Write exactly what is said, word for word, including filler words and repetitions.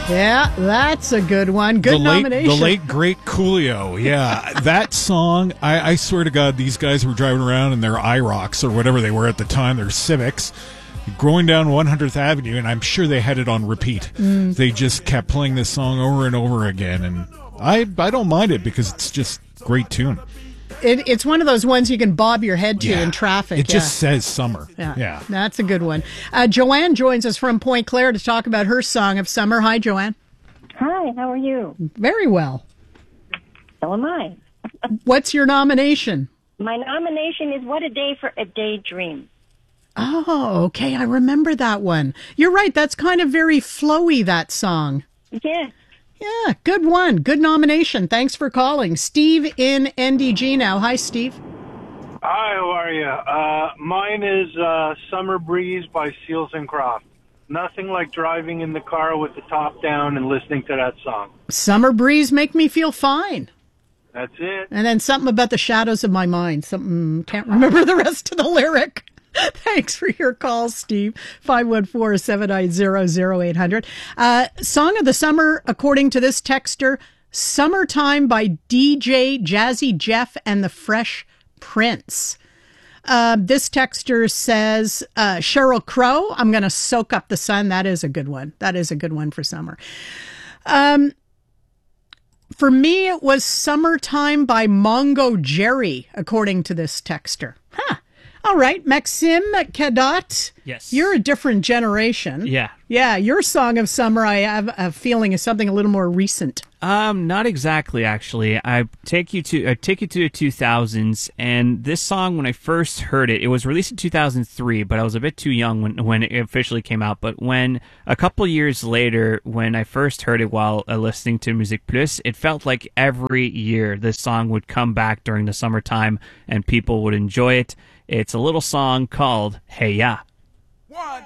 Yeah, that's a good one. Good the late, nomination. The late, great Coolio. Yeah, that song, I, I swear to God, these guys were driving around in their I ROCs or whatever they were at the time, their Civics, going down one hundredth Avenue, and I'm sure they had it on repeat. Mm. They just kept playing this song over and over again, and I I don't mind it because it's just a great tune. It, it's one of those ones you can bob your head to yeah. in traffic. It yeah. just says summer. Yeah. yeah. That's a good one. Uh, Joanne joins us from Point Claire to talk about her song of summer. Hi, Joanne. Hi, how are you? Very well. So am I. What's your nomination? My nomination is What a Day for a Daydream. Oh, okay. I remember that one. You're right. That's kind of very flowy, that song. Yeah. Yeah, good one. Good nomination. Thanks for calling. Steve in N D G now. Hi, Steve. Hi, how are you? Uh, mine is uh, Summer Breeze by Seals and Croft. Nothing like driving in the car with the top down and listening to that song. Summer breeze make me feel fine. That's it. And then something about the shadows of my mind. Something, can't remember the rest of the lyric. Thanks for your call, Steve. five one four, seven nine zero, zero eight hundred. Uh, song of the summer, according to this texter, Summertime by D J Jazzy Jeff and the Fresh Prince. Uh, this texter says, uh, Sheryl Crow, I'm going to soak up the sun. That is a good one. That is a good one for summer. Um, for me, it was Summertime by Mongo Jerry, according to this texter. Huh. All right, Maxime Cadotte. Yes. You're a different generation. Yeah. Yeah, your song of summer, I have a feeling, is something a little more recent. Um, not exactly, actually. I take you to I take you to the two thousands, and this song, when I first heard it, it was released in two thousand three, but I was a bit too young when when it officially came out. But when a couple years later, when I first heard it while uh, listening to Musique Plus, it felt like every year this song would come back during the summertime, and people would enjoy it. It's a little song called Hey Ya. One.